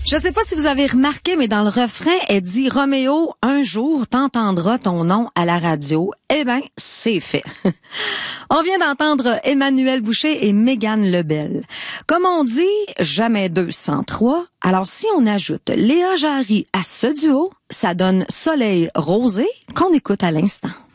Je sais pas si vous avez remarqué, mais dans le refrain, elle dit « Roméo, un jour, t'entendras ton nom à la radio. » Eh ben, c'est fait. On vient d'entendre Emmanuel Boucher et Mégane Lebel. Comme on dit, jamais 2 sans 3. Alors, si on ajoute Léa Jarry à ce duo, ça donne Soleil Rosé qu'on écoute à l'instant.